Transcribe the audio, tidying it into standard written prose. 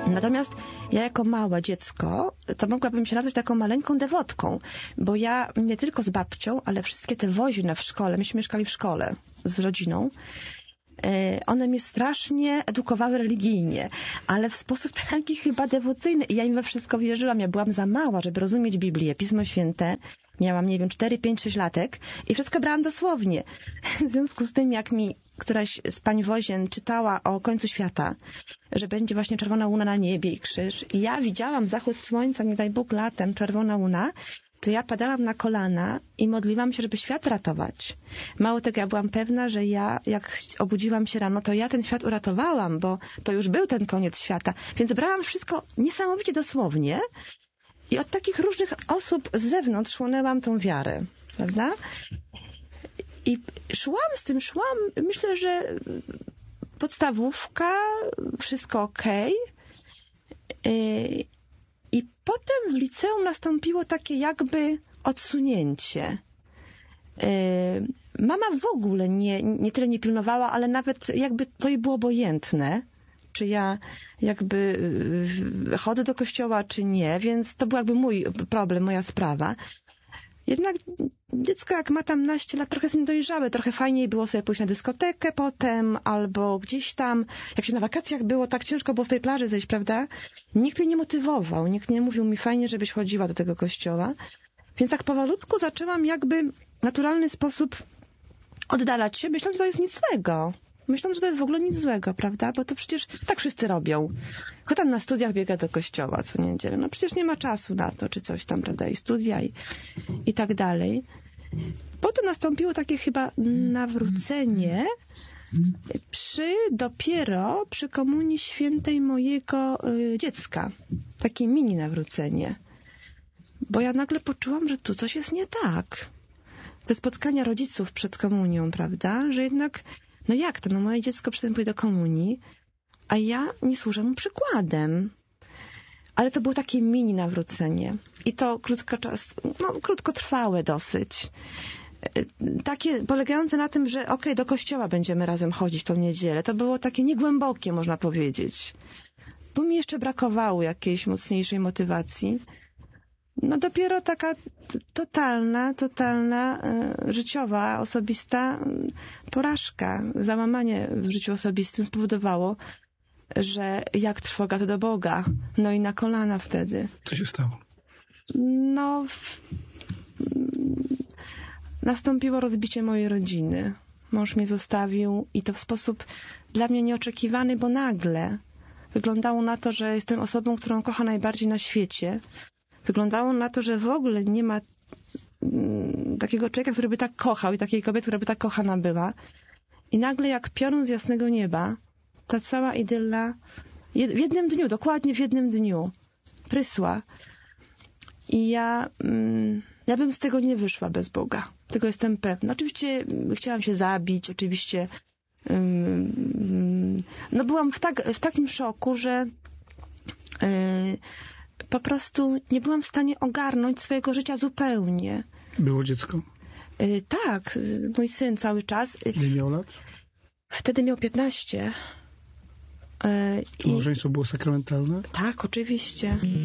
Natomiast ja jako małe dziecko, to mogłabym się nazwać taką maleńką dewotką, bo ja nie tylko z babcią, ale wszystkie te woźne w szkole, myśmy mieszkali w szkole z rodziną, one mnie strasznie edukowały religijnie, ale w sposób taki chyba dewocyjny. I ja im we wszystko wierzyłam. Ja byłam za mała, żeby rozumieć Biblię, Pismo Święte. Miałam, nie wiem, 4, 5, 6 latek i wszystko brałam dosłownie. W związku z tym, jak mi któraś z pań wozien czytała o końcu świata, że będzie właśnie czerwona łuna na niebie i krzyż, i ja widziałam zachód słońca, nie daj Bóg, latem, czerwona łuna, to ja padałam na kolana i modliłam się, żeby świat ratować. Mało tego, ja byłam pewna, że ja, jak obudziłam się rano, to ja ten świat uratowałam, bo to już był ten koniec świata. Więc brałam wszystko niesamowicie dosłownie i od takich różnych osób z zewnątrz chłonęłam tą wiarę, prawda? I szłam, myślę, że podstawówka, wszystko okej. I potem w liceum nastąpiło takie jakby odsunięcie. Mama w ogóle nie tyle nie pilnowała, ale nawet jakby to jej było obojętne, czy ja jakby chodzę do kościoła, czy nie, więc to był jakby mój problem, moja sprawa. Jednak dziecko, jak ma tam naście lat, trochę jest niedojrzałe, trochę fajniej było sobie pójść na dyskotekę potem, albo gdzieś tam, jak się na wakacjach było, tak ciężko było z tej plaży zejść, prawda? Nikt mnie nie motywował, nikt nie mówił mi fajnie, żebyś chodziła do tego kościoła. Więc tak powolutku zaczęłam jakby w naturalny sposób oddalać się, myśląc, że to jest nic złego. Myśląc, że to jest w ogóle nic złego, prawda? Bo to przecież tak wszyscy robią. Kto tam na studiach biega do kościoła co niedzielę? No przecież nie ma czasu na to, czy coś tam, prawda? I studia i tak dalej. Potem nastąpiło takie chyba nawrócenie dopiero przy komunii świętej mojego dziecka. Takie mini nawrócenie. Bo ja nagle poczułam, że tu coś jest nie tak. Te spotkania rodziców przed komunią, prawda? Że jednak, no jak to? No moje dziecko przystępuje do komunii, a ja nie służę mu przykładem. Ale to było takie mini nawrócenie. I to krótkotrwałe dosyć. Takie polegające na tym, że okej, do kościoła będziemy razem chodzić tą niedzielę. To było takie niegłębokie, można powiedzieć. Tu mi jeszcze brakowało jakiejś mocniejszej motywacji. No dopiero taka totalna, życiowa, osobista porażka, załamanie w życiu osobistym spowodowało, że jak trwoga to do Boga. No i na kolana wtedy. Co się stało? No, nastąpiło rozbicie mojej rodziny. Mąż mnie zostawił i to w sposób dla mnie nieoczekiwany, bo nagle wyglądało na to, że jestem osobą, którą kocha najbardziej na świecie. Wyglądało na to, że w ogóle nie ma takiego człowieka, który by tak kochał i takiej kobiety, która by tak kochana była. I nagle jak piorun z jasnego nieba, ta cała idylla w jednym dniu, dokładnie w jednym dniu prysła. I ja bym z tego nie wyszła bez Boga. Tego jestem pewna. Oczywiście chciałam się zabić, oczywiście no byłam w takim szoku, że po prostu nie byłam w stanie ogarnąć swojego życia zupełnie. Było dziecko? Tak, mój syn cały czas. Ile miał lat? Wtedy miał 15. To małżeństwo było sakramentalne? Tak, oczywiście.